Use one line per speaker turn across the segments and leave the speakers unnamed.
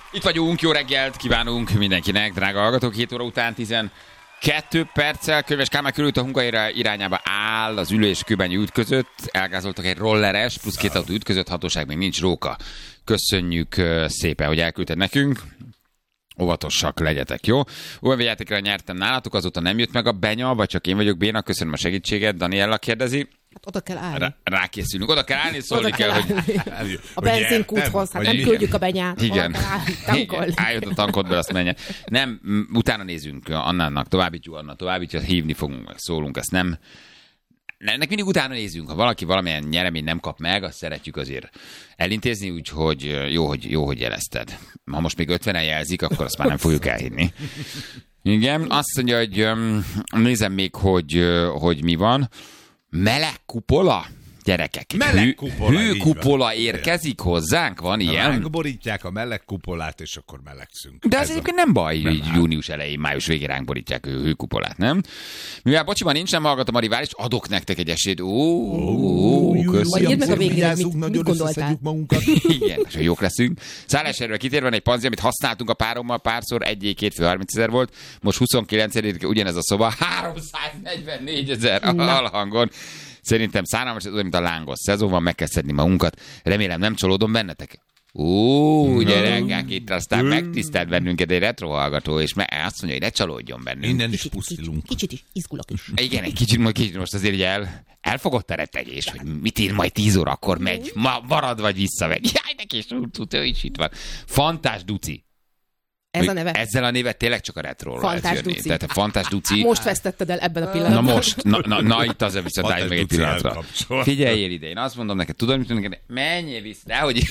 Itt vagyunk, jó reggelt kívánunk mindenkinek, drága hallgatók, 7 óra után 12 perccel. Könyves Kálmán körült a Hungaira irányába áll az Ülő és Kőbányi út között. Elgázoltak egy rolleres, plusz 2 autó ütközött, hatóság még nincs, róka. Köszönjük szépen, hogy elküldted nekünk. Óvatosak legyetek, jó? Olyan játékra nyertem nálatok, azóta nem jött meg a benya, vagy csak én vagyok béna, köszönöm a segítséget. Daniella kérdezi.
Hát oda kell állni.
Rákészülünk. Oda kell állni, szólni kell, hogy...
A benzinkúthoz, hát nem küldjük a benyát.
Igen.
Tankolni.
Álljon a tankodból, azt menjen. Nem, utána nézünk Annának, továbbítjuk Anna, továbbítjuk, hívni fogunk, meg szólunk, ezt nem... Ennek mindig utána nézünk, ha valaki valamilyen nyereményt nem kap meg, azt szeretjük azért elintézni, úgyhogy jó, hogy jelezted. Ha most még 50-en jelzik, akkor azt már nem fogjuk elhinni. Igen, azt mondja, hogy nézem még, hogy mi van. Meleg kupola? Gyerekek, hőkupola érkezik hozzánk, van ilyen?
Ránkborítják a meleg kupolát, és akkor melegszünk.
De az egyébként nem baj, hogy június elején, május végén ránk borítják a hőkupolát, nem? Mivel bocsiban nincs, nem hallgatom a rivális, adok nektek egy esélyt.
Köszönöm. Majd írd meg a végére, mit gondoltál?
Igen, és jók leszünk. Szálláshelyről kitérve van egy panzi, amit használtunk a párommal párszor, 1-2 fő 30 000 volt, most 29-ig ugyanez a szoba, 344 000 alhangon. Szerintem szánalmas, ez olyan, mint a lángos szezon van, meg kell szedni magunkat. Remélem nem csalódom bennetek. Gyerekek, itt aztán megtisztelt bennünket egy retro hallgató, és azt mondja, hogy ne csalódjon bennünk.
Innen is pusztilunk.
Kicsit is izgulok is.
Igen, egy kicsit most azért így elfogott a rettegés, hogy mit ír majd 10 órakor megy, marad vagy visszamegy. Jaj, neki is ő is itt van. Fantás Duci.
Ez a neve?
Ezzel a névet tényleg csak a retróról lehet jönni.
Duci.
Tehát a Fantás Duci.
Most vesztetted el ebben a pillanatban.
Na most. Na itt azért viszont állj meg egy pillanatra. Figyeljél ide, én azt mondom neked, tudod, mit mondom neked? Menjél vissza, dehogy...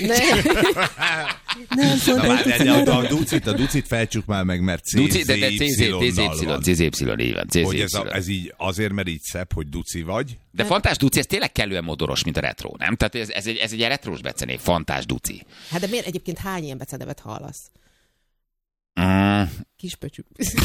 A Ducit felcsuk már meg, mert
CZY, így van.
Hogy ez így azért, mert így szebb, hogy Duci vagy.
De Fantás Duci, ez tényleg kellően modoros, mint a retró, nem? Tehát ez egy retrós becenév, Fantás Duci.
Hát de miért egyébként hány ilyen becenevet hallasz? Kispöcsük.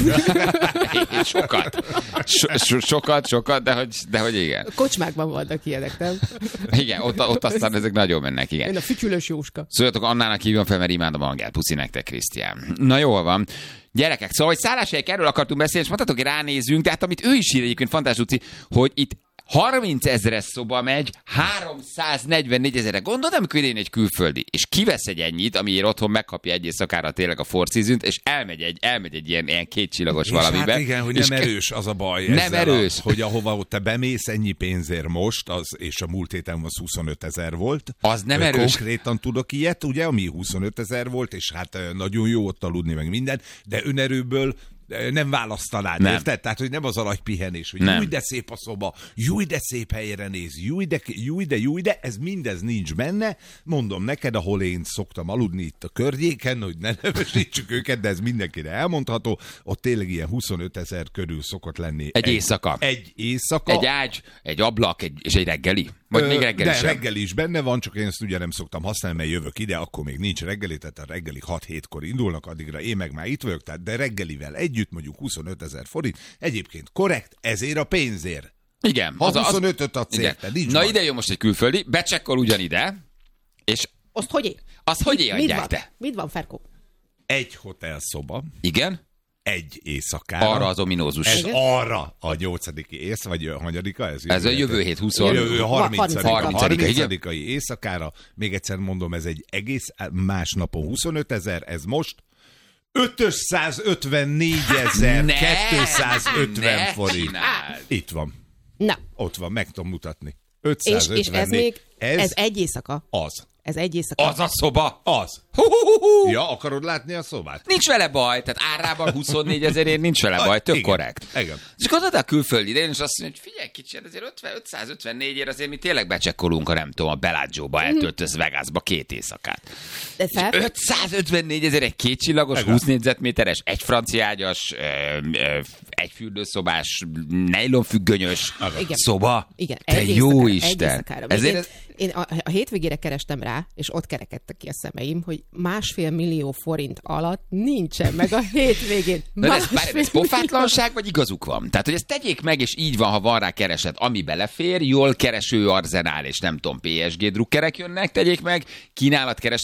Sokat, de hogy igen. Kocsmákban vannak ilyenek, nem?
Igen, ott aztán ezek nagyon mennek, igen.
Én a fütyülős Jóska.
Szóljatok Annának, hívjon fel, mert imádom a hangját. Puszi nektek, Krisztián. Na jól van. Gyerekek, szóval, hogy szálláshelyek, erről akartunk beszélni, és mondhatok, hogy ránézünk, tehát amit ő is ír egyébként, Fantás Duci, hogy itt 30 000-es szoba megy, 344 000-re. Gondolod, amikor idén egy külföldi, és kivesz egy ennyit, amiért otthon megkapja egy éjszakára tényleg a Four Seasons, és elmegy egy ilyen kétcsillagos valamibe.
Hát igen, hogy nem erős az a baj.
Nem erős.
Hogy ahova ott te bemész ennyi pénzért most, és a múlt héten az 25 000 volt.
Az nem erős.
Konkrétan tudok ilyet, ugye, ami 25 000 volt, és hát nagyon jó ott aludni, meg minden, de önerőből nem választanád, nem. Érted? Tehát, hogy nem az a nagy pihenés, hogy júj, de szép a szoba, júj, de szép helyre néz, júj, de ez mindez nincs benne. Mondom neked, ahol én szoktam aludni itt a környéken, hogy ne nevesítsük őket, de ez mindenkire elmondható, ott tényleg ilyen 25 000 körül szokott lenni.
Egy éjszaka.
Egy éjszaka.
Egy ágy, egy ablak, és egy reggeli. Vagy még reggeli
de
sem.
reggeli is benne van, csak én ezt ugye nem szoktam használni, mert jövök ide, akkor még nincs reggeli, tehát a reggeli 6-7-kor indulnak, addigra én meg már itt vagyok, tehát de reggelivel együtt mondjuk 25 000 forint. Egyébként korrekt, ezért a pénzért.
Igen.
Ha 25-öt adsz érte, nincs.
Na ide jön most egy külföldi, becsekkol ugyanide, és...
Azt hogy
adják te?
Mit van, Ferkó?
Egy hotelszoba.
Igen?
Egy éjszakára.
Arra az ominózus.
Ez arra a 8. éjsz, vagy a hanyadika?
Ez a jövő hét 20.
Jövő 30.
Igen.
éjszakára. Még egyszer mondom, ez egy egész más napon 25 000, ez most 554 250 forint. Itt van.
Na.
Ott van, meg tudom mutatni.
554. És ez még, ez egy éjszaka?
Az.
Ez egy éjszaka?
Az a szoba?
Az. Ja, akarod látni a szobát?
Nincs vele baj, tehát árában 24 000-ért nincs vele baj, tök korrekt.
Igen.
És akkor oda a külföldi idején, és azt mondja, hogy figyelj kicsit, azért 554-ért azért mi tényleg becsekkolunk a nem tudom, a Bellagio-ba, eltöltöz Vegasba 2 éjszakát. 554 000 egy kétcsillagos, 20 négyzetméteres, egy francia ágyas, egy fürdőszobás, nejlonfüggönyös szoba.
Igen,
te jó Isten.
Én a hétvégére kerestem rá, és ott kerekedtek ki a szemeim, hogy 1,5 millió forint alatt nincsen meg a hétvégén.
Ez pofátlanság, vagy igazuk van? Tehát, hogy ezt tegyék meg, és így van, ha van rá kereset, ami belefér, jól kereső arzenál, és nem tudom, PSG drukkerek jönnek, tegyék meg, kínálatkeres